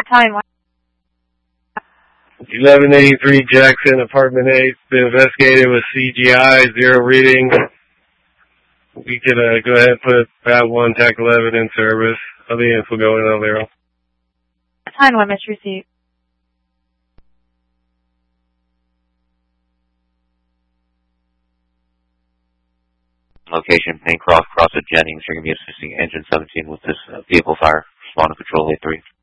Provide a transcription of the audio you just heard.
Time 1183 Jackson, Apartment 8. Been investigated with CGI, 0 reading. We could go ahead and put Pat 1, TAC 11 in service. All the info going on there. Time limits received. Location, Payne Cross, cross at Jennings. You're going to be assisting Engine 17 with this vehicle fire. Respond to Control A3.